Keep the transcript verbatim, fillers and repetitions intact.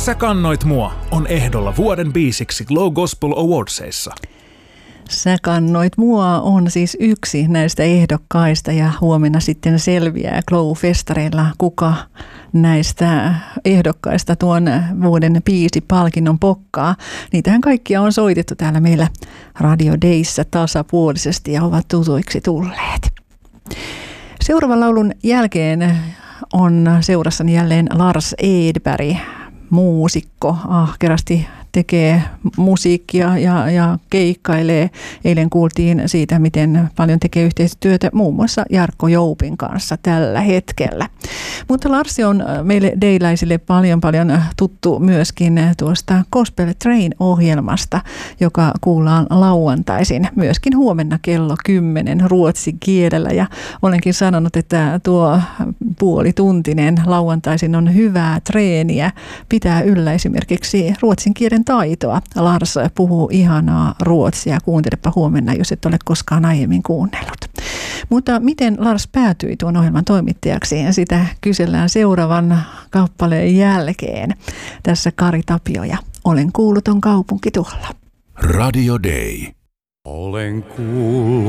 Sä kannoit mua on ehdolla vuoden biisiksi Glow Gospel Awardsissa. Sä kannoit mua on siis yksi näistä ehdokkaista ja huomenna sitten selviää Glow-festareilla, kuka näistä ehdokkaista tuon vuoden biisipalkinnon pokkaa. Niitähän kaikkia on soitettu täällä meillä Radio Dayssä tasapuolisesti ja ovat tutuiksi tulleet. Seuraavan laulun jälkeen on seurassani jälleen Lars Edberg, muusikko, ahkerasti tekee musiikkia ja, ja keikkailee. Eilen kuultiin siitä, miten paljon tekee yhteistyötä muun muassa Jarkko Joupin kanssa tällä hetkellä. Mutta Lars on meille deiläisille paljon paljon tuttu myöskin tuosta Gospel Train-ohjelmasta, joka kuullaan lauantaisin myöskin huomenna kello kymmenen ruotsin kielellä. Ja olenkin sanonut, että tuo puolituntinen lauantaisin on hyvää treeniä, pitää yllä esimerkiksi ruotsin kielen taitoa. Lars puhuu ihanaa ruotsia. Kuuntelepa huomenna, jos et ole koskaan aiemmin kuunnellut. Mutta miten Lars päätyi tuon ohjelman toimittajaksi? Sitä kysellään seuraavan kappaleen jälkeen. Tässä Kari Tapio ja Olen kuuluton kaupunki tuolla. Radio Day. Olen kuullut